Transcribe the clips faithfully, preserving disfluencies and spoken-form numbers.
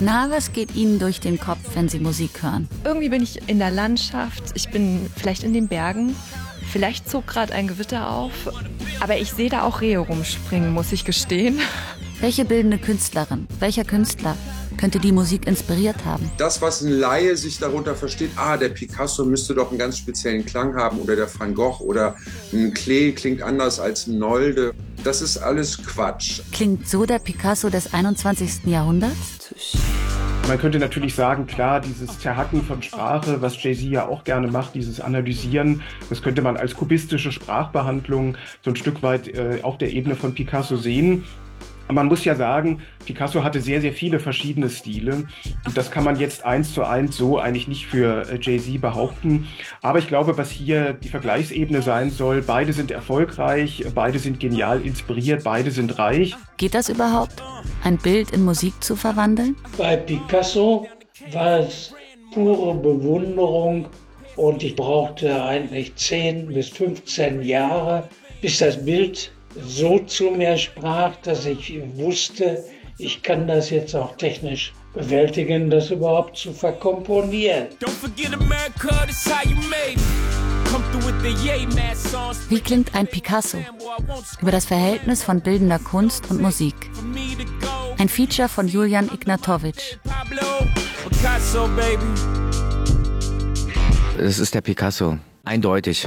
Na, was geht Ihnen durch den Kopf, wenn Sie Musik hören? Irgendwie bin ich in der Landschaft, ich bin vielleicht in den Bergen, vielleicht zog gerade ein Gewitter auf, aber ich sehe da auch Rehe rumspringen, muss ich gestehen. Welche bildende Künstlerin, welcher Künstler könnte die Musik inspiriert haben? Das, was ein Laie sich darunter versteht, ah, der Picasso müsste doch einen ganz speziellen Klang haben oder der Van Gogh oder ein Klee klingt anders als ein Nolde. Das ist alles Quatsch. Klingt so der Picasso des einundzwanzigsten Jahrhunderts? Man könnte natürlich sagen, klar, dieses Zerhacken von Sprache, was Jay-Z ja auch gerne macht, dieses Analysieren, das könnte man als kubistische Sprachbehandlung so ein Stück weit äh, auf der Ebene von Picasso sehen. Aber man muss ja sagen, Picasso hatte sehr, sehr viele verschiedene Stile. Und das kann man jetzt eins zu eins so eigentlich nicht für Jay-Z behaupten. Aber ich glaube, was hier die Vergleichsebene sein soll, beide sind erfolgreich, beide sind genial inspiriert, beide sind reich. Geht das überhaupt, ein Bild in Musik zu verwandeln? Bei Picasso war es pure Bewunderung und ich brauchte eigentlich zehn bis fünfzehn Jahre, bis das Bild so zu mir sprach, dass ich wusste, ich kann das jetzt auch technisch bewältigen, das überhaupt zu verkomponieren. Wie klingt ein Picasso? Über das Verhältnis von bildender Kunst und Musik. Ein Feature von Julian Ignatowicz. Es ist der Picasso, eindeutig.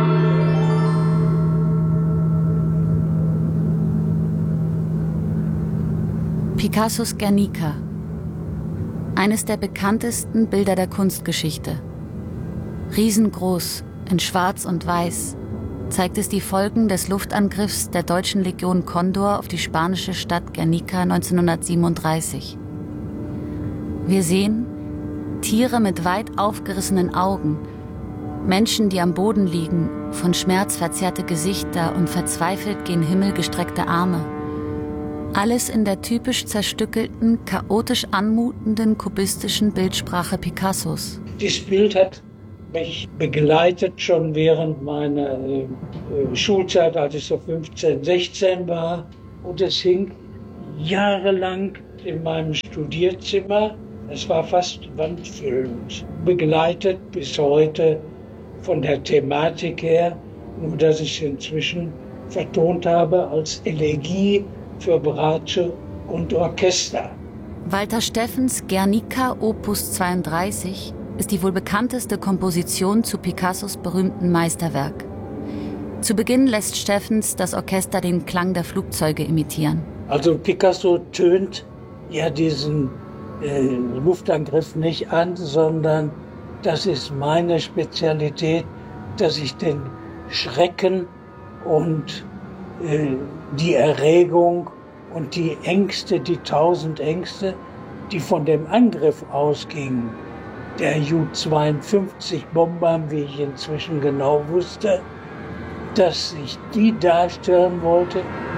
Picassos Guernica. Eines der bekanntesten Bilder der Kunstgeschichte. Riesengroß, in Schwarz und Weiß, zeigt es die Folgen des Luftangriffs der deutschen Legion Condor auf die spanische Stadt Guernica neunzehnhundertsiebenunddreißig. Wir sehen Tiere mit weit aufgerissenen Augen, Menschen, die am Boden liegen, von Schmerz verzerrte Gesichter und verzweifelt gen Himmel gestreckte Arme. Alles in der typisch zerstückelten, chaotisch anmutenden kubistischen Bildsprache Picassos. Dieses Bild hat mich begleitet schon während meiner äh, Schulzeit, als ich so fünfzehn, sechzehn war. Und es hing jahrelang in meinem Studierzimmer. Es war fast wandfüllend. Begleitet bis heute von der Thematik her, nur dass ich es inzwischen vertont habe als Elegie für Bratsche und Orchester. Walter Steffens Guernica Opus zweiunddreißig ist die wohl bekannteste Komposition zu Picassos berühmten Meisterwerk. Zu Beginn lässt Steffens das Orchester den Klang der Flugzeuge imitieren. Also Picasso tönt ja diesen äh, Luftangriff nicht an, sondern das ist meine Spezialität, dass ich den Schrecken und die Erregung und die Ängste, die tausend Ängste, die von dem Angriff ausgingen, der Ju zweiundfünfzig Bombern, wie ich inzwischen genau wusste, dass ich die darstellen wollte